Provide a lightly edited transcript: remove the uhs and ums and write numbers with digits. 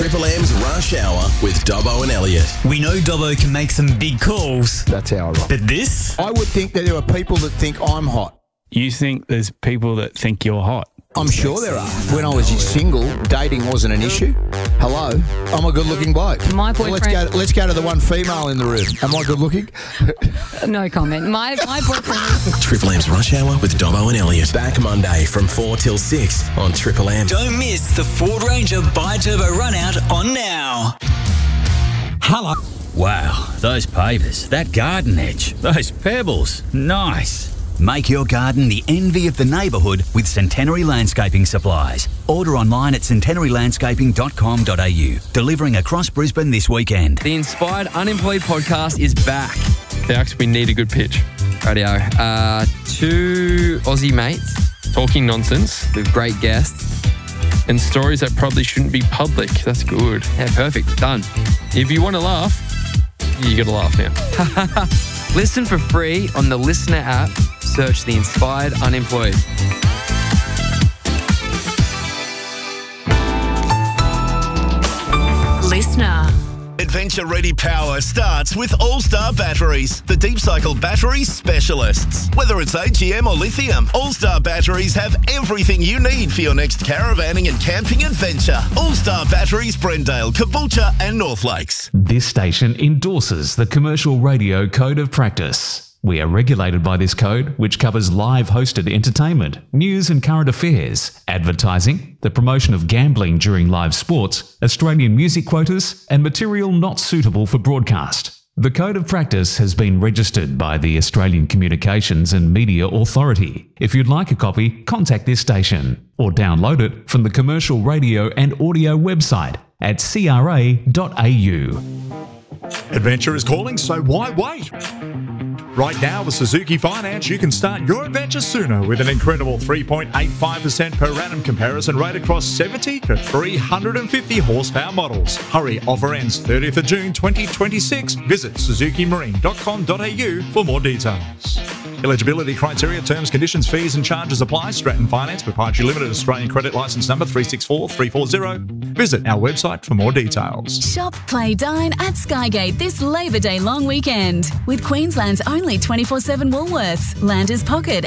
Triple M's Rush Hour with Dobbo and Elliot. We know Dobbo can make some big calls. That's how I roll. But this? I would think that there are people that think I'm hot. You think there's people that think you're hot? I'm sure there are. When I was single, dating wasn't an issue. Hello, I'm a good-looking bloke. My boyfriend... Let's go to the one female in the room. Am I good-looking? No comment. My boyfriend... Triple M's Rush Hour with Dobbo and Elliot. Back Monday from 4 till 6 on Triple M. Don't miss the Ford Ranger Bi-Turbo Run Out on Now. Hello. Wow, those pavers, that garden edge, those pebbles, nice. Make your garden the envy of the neighbourhood with Centenary Landscaping Supplies. Order online at centenarylandscaping.com.au. Delivering across Brisbane this weekend. The Inspired Unemployed podcast is back. Thanks, we need a good pitch. Radio. Two Aussie mates talking nonsense with great guests and stories that probably shouldn't be public. That's good. Yeah, perfect. Done. If you want to laugh, you got to laugh now. Listen for free on the Listener app. Search The Inspired Unemployed. Listener. Adventure Ready Power starts with All-Star Batteries, the deep cycle battery specialists. Whether it's AGM or lithium, All-Star Batteries have everything you need for your next caravanning and camping adventure. All-Star Batteries, Brendale, Caboolture and North Lakes. This station endorses the Commercial Radio Code of Practice. We are regulated by this code, which covers live hosted entertainment, news and current affairs, advertising, the promotion of gambling during live sports, Australian music quotas, and material not suitable for broadcast. The Code of Practice has been registered by the Australian Communications and Media Authority. If you'd like a copy, contact this station or download it from the Commercial Radio and Audio website at cra.au. Adventure is calling, so why wait? Right now with Suzuki Finance, you can start your adventure sooner with an incredible 3.85% per annum comparison rate across 70 to 350 horsepower models. Hurry, offer ends 30th of June 2026. Visit suzukimarine.com.au for more details. Eligibility criteria, terms, conditions, fees and charges apply. Stratton Finance, Proprietary Limited, Australian Credit Licence Number 364340. Visit our website for more details. Shop, play, dine at Skygate this Labor Day long weekend with Queensland's only 24/7 Woolworths, Landers Pocket